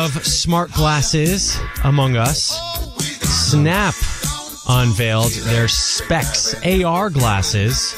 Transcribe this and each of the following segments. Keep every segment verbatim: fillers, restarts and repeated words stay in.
of smart glasses among us, Snap unveiled their Specs A R glasses.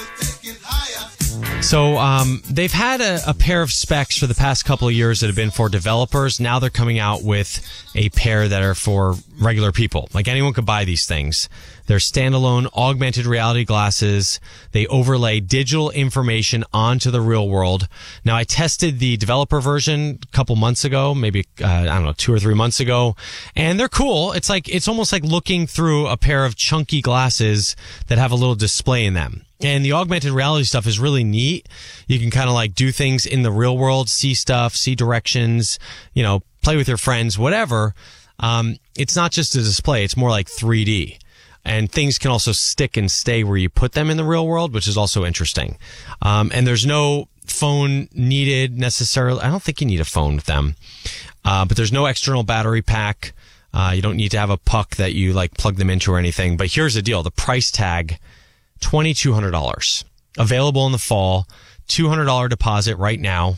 So um, they've had a, a pair of Specs for the past couple of years that have been for developers. Now they're coming out with a pair that are for regular people. Like anyone could buy these things. They're standalone augmented reality glasses. They overlay digital information onto the real world. Now, I tested the developer version a couple months ago, maybe, uh, I don't know, two or three months ago, and they're cool. It's like, it's almost like looking through a pair of chunky glasses that have a little display in them. And the augmented reality stuff is really neat. You can kind of like do things in the real world, see stuff, see directions, you know, play with your friends, whatever. Um, it's not just a display. It's more like three D. And things can also stick and stay where you put them in the real world, which is also interesting. Um, and there's no phone needed necessarily. I don't think you need a phone with them. Uh, but there's no external battery pack. Uh, you don't need to have a puck that you like plug them into or anything. But here's the deal. The price tag, two thousand two hundred dollars. Available in the fall. two hundred dollars deposit right now.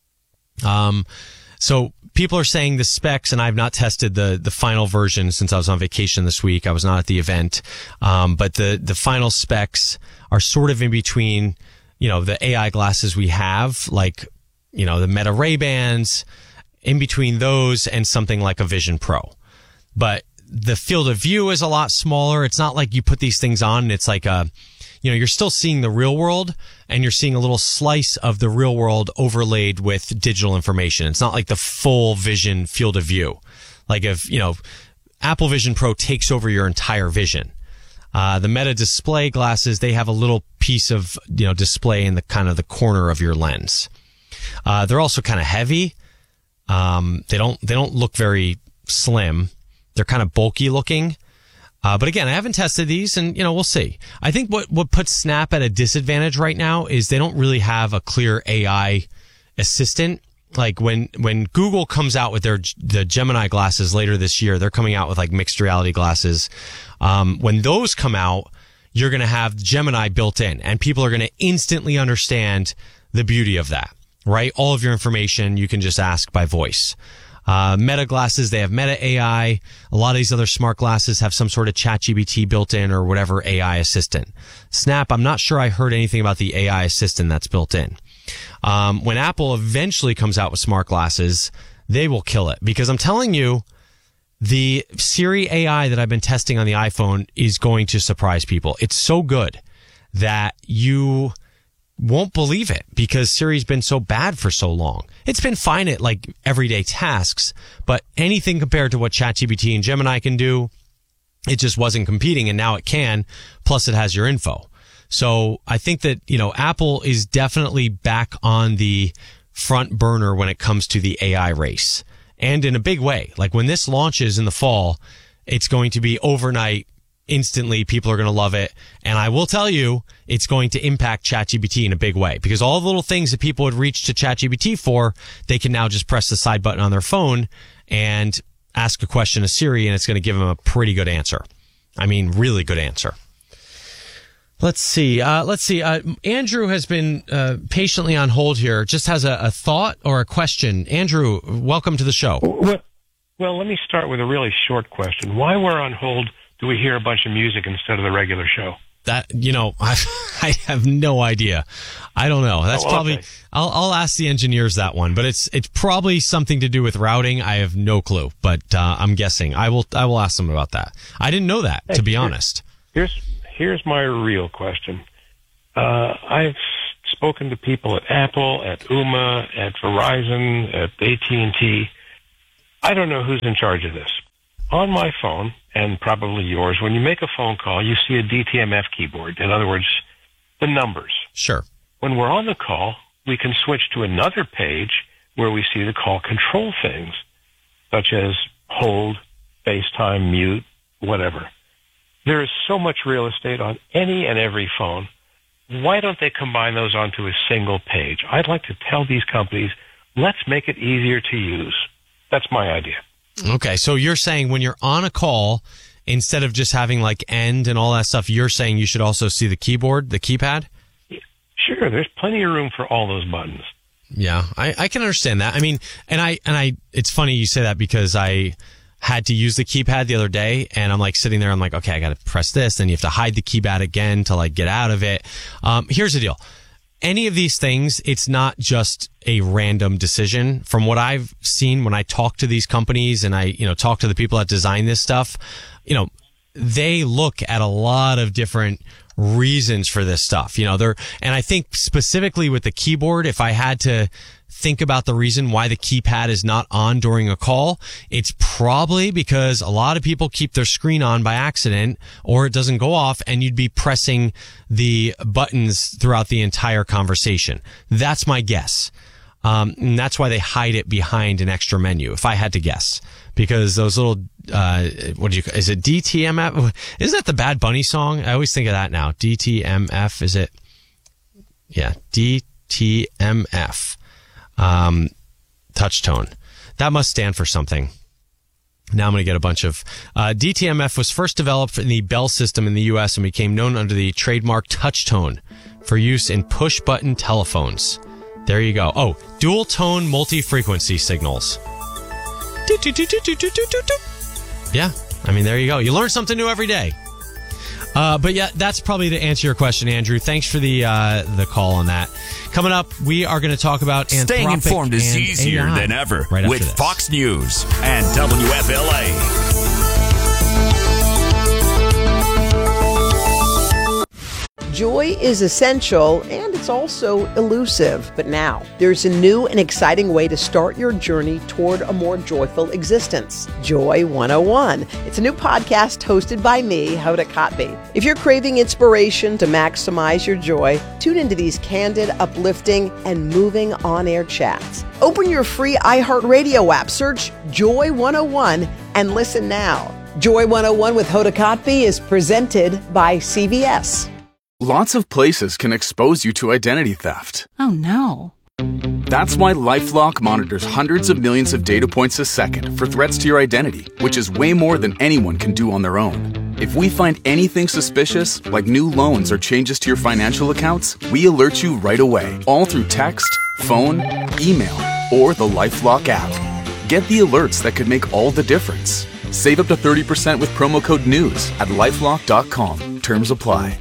Um, so people are saying the specs, and I've not tested the, the final version since I was on vacation this week. I was not at the event. Um, but the, the final specs are sort of in between, you know, the A I glasses we have, like, you know, the Meta Ray-Bans, in between those and something like a Vision Pro. But the field of view is a lot smaller. It's not like you put these things on and it's like a, you know, you're still seeing the real world and you're seeing a little slice of the real world overlaid with digital information. It's not like the full vision field of view. Like if, you know, Apple Vision Pro takes over your entire vision. Uh, the Meta display glasses, they have a little piece of, you know, display in the kind of the corner of your lens. Uh, they're also kind of heavy. Um, they don't, they don't look very slim. They're kind of bulky looking. Uh, but again, I haven't tested these and, you know, we'll see. I think what, what puts Snap at a disadvantage right now is they don't really have a clear A I assistant. Like when, when Google comes out with their, the Gemini glasses later this year, they're coming out with like mixed reality glasses. Um, when those come out, you're going to have Gemini built in and people are going to instantly understand the beauty of that, right? All of your information you can just ask by voice. Uh, Meta glasses, they have Meta A I. A lot of these other smart glasses have some sort of ChatGPT built in or whatever A I assistant. Snap, I'm not sure I heard anything about the A I assistant that's built in. Um, when Apple eventually comes out with smart glasses, they will kill it because I'm telling you, the Siri A I that I've been testing on the iPhone is going to surprise people. It's so good that you won't believe it because Siri's been so bad for so long. It's been fine at like everyday tasks, but anything compared to what ChatGPT and Gemini can do, it just wasn't competing and now it can. Plus it has your info. So I think that, you know, Apple is definitely back on the front burner when it comes to the A I race and in a big way. Like when this launches in the fall, it's going to be overnight. Instantly, people are going to love it. And I will tell you, it's going to impact ChatGPT in a big way because all the little things that people would reach to ChatGPT for, they can now just press the side button on their phone and ask a question to Siri and it's going to give them a pretty good answer. I mean, really good answer. Let's see. Uh, let's see. Uh, Andrew has been uh, patiently on hold here. Just has a, a thought or a question. Andrew, welcome to the show. Well, well, let me start with a really short question. Why we're on hold do we hear a bunch of music instead of the regular show? That, you know, I, I have no idea. I don't know. That's oh, okay. probably, I'll, I'll ask the engineers that one, but it's, it's probably something to do with routing. I have no clue, but, uh, I'm guessing. I will, I will ask them about that. I didn't know that, hey, to be here, honest. Here's, here's my real question. Uh, I've spoken to people at Apple, at Ooma, at Verizon, at A T and T. I don't know who's in charge of this. On my phone, and probably yours, when you make a phone call, you see a D T M F keyboard. In other words, the numbers. Sure. When we're on the call, we can switch to another page where we see the call control things, such as hold, FaceTime, mute, whatever. There is so much real estate on any and every phone. Why don't they combine those onto a single page? I'd like to tell these companies, let's make it easier to use. That's my idea. Okay, so you're saying when you're on a call, instead of just having like end and all that stuff, you're saying you should also see the keyboard, the keypad? Sure, there's plenty of room for all those buttons. Yeah, I, I can understand that. I mean, and I and I. It's funny you say that because I had to use the keypad the other day, and I'm like sitting there. I'm like, okay, I got to press this, then you have to hide the keypad again to like get out of it. Um, here's the deal. Any of these things, it's not just a random decision. From what I've seen when I talk to these companies and I, you know, talk to the people that design this stuff, you know, they look at a lot of different reasons for this stuff. You know, they're, and I think specifically with the keyboard, if I had to think about the reason why the keypad is not on during a call, it's probably because a lot of people keep their screen on by accident or it doesn't go off and you'd be pressing the buttons throughout the entire conversation. That's my guess. Um, and that's why they hide it behind an extra menu, if I had to guess. Because those little, uh, what do you, is it D T M F? Isn't that the Bad Bunny song? I always think of that now. D T M F, is it? Yeah, D T M F. Um, touch tone. That must stand for something. Now I'm going to get a bunch of, uh, D T M F was first developed in the Bell system in the U S and became known under the trademark touch tone for use in push button telephones. There you go. Oh, dual tone multi-frequency signals. Yeah, I mean, there you go. You learn something new every day. Uh, but yeah, that's probably to answer your question, Andrew. Thanks for the uh, the call on that. Coming up, we are going to talk about Anthropic. Staying informed is easier A I than ever right with this. Fox News and W F L A. Joy is essential and it's also elusive. But now, there's a new and exciting way to start your journey toward a more joyful existence. Joy one oh one. It's a new podcast hosted by me, Hoda Kotb. If you're craving inspiration to maximize your joy, tune into these candid, uplifting, and moving on-air chats. Open your free iHeartRadio app, search Joy one oh one, and listen now. Joy one oh one with Hoda Kotb is presented by C V S. Lots of places can expose you to identity theft. Oh, no. That's why LifeLock monitors hundreds of millions of data points a second for threats to your identity, which is way more than anyone can do on their own. If we find anything suspicious, like new loans or changes to your financial accounts, we alert you right away, all through text, phone, email, or the LifeLock app. Get the alerts that could make all the difference. Save up to thirty percent with promo code NEWS at lifelock dot com. Terms apply.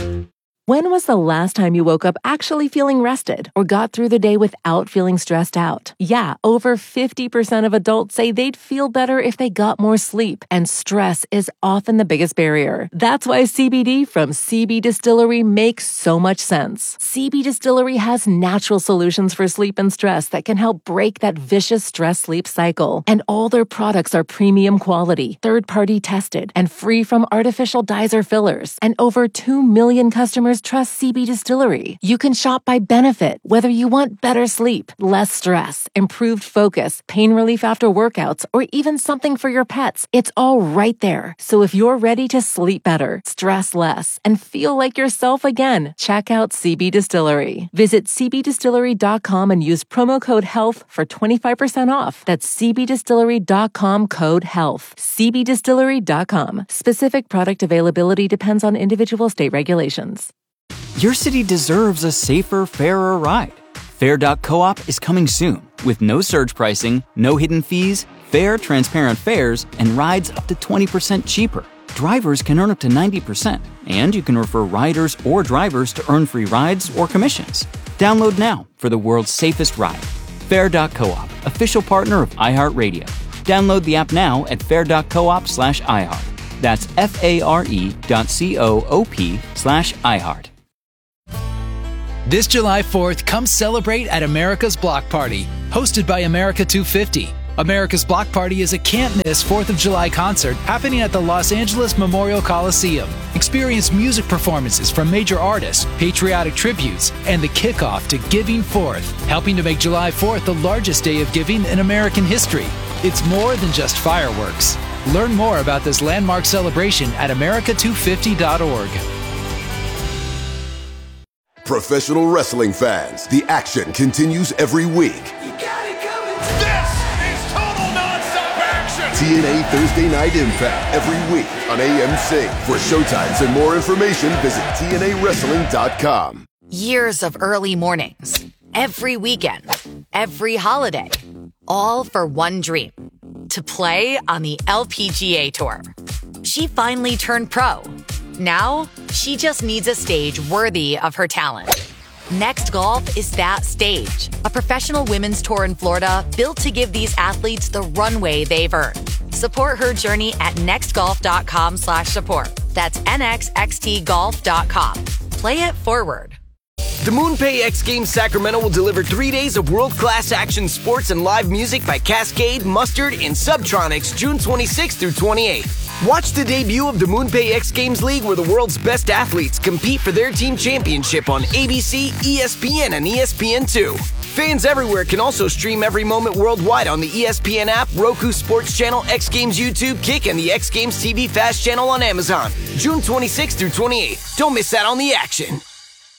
When was the last time you woke up actually feeling rested or got through the day without feeling stressed out? Yeah, over fifty percent of adults say they'd feel better if they got more sleep, and stress is often the biggest barrier. That's why C B D from C B Distillery makes so much sense. C B Distillery has natural solutions for sleep and stress that can help break that vicious stress-sleep cycle. And all their products are premium quality, third-party tested, and free from artificial dyes or fillers. And over two million customers trust C B Distillery. You can shop by benefit, whether you want better sleep, less stress, improved focus, pain relief after workouts, or even something for your pets. It's all right there. So if you're ready to sleep better, stress less, and feel like yourself again, check out C B Distillery. Visit c b distillery dot com and use promo code HEALTH for twenty-five percent off. That's c b distillery dot com code HEALTH. c b distillery dot com. Specific product availability depends on individual state regulations. Your city deserves a safer, fairer ride. Fair dot coop is coming soon with no surge pricing, no hidden fees, fair, transparent fares, and rides up to twenty percent cheaper. Drivers can earn up to ninety percent, and you can refer riders or drivers to earn free rides or commissions. Download now for the world's safest ride. Fair dot coop, official partner of iHeartRadio. Download the app now at fair dot coop slash iHeart. That's F-A-R-E dot C-O-O-P slash iHeart. This July fourth, come celebrate at America's Block Party, hosted by America two fifty. America's Block Party is a can't-miss fourth of July concert happening at the Los Angeles Memorial Coliseum. Experience music performances from major artists, patriotic tributes, and the kickoff to Giving Fourth, helping to make July fourth the largest day of giving in American history. It's more than just fireworks. Learn more about this landmark celebration at america two fifty dot org. Professional wrestling fans, the action continues every week. You got it coming. This is total nonstop action. T N A Thursday Night Impact every week on A M C. For showtimes and more information, visit T N A wrestling dot com. Years of early mornings, every weekend, every holiday, all for one dream, to play on the L P G A Tour. She finally turned pro. Now, she just needs a stage worthy of her talent. Next Golf is that stage, a professional women's tour in Florida built to give these athletes the runway they've earned. Support her journey at nextgolf.com slash support. That's nxxt golf dot com. Play it forward. The MoonPay X Games Sacramento will deliver three days of world-class action sports and live music by Cascade, Mustard, and Subtronics June twenty-sixth through twenty-eighth. Watch the debut of the MoonPay X Games League, where the world's best athletes compete for their team championship on A B C, E S P N, and E S P N two. Fans everywhere can also stream every moment worldwide on the E S P N app, Roku Sports Channel, X Games YouTube, Kick, and the X Games T V Fast channel on Amazon. June twenty-sixth through twenty-eighth. Don't miss out on the action.